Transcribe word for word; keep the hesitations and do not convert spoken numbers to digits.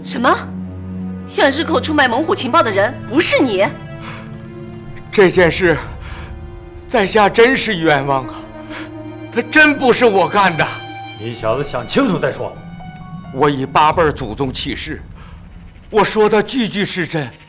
什么？向日寇出卖猛虎情报的人不是你？ 这件事，在下真是冤枉啊！他真不是我干的。 你小子想清楚再说。 我以八辈祖宗起誓，我说的句句是真。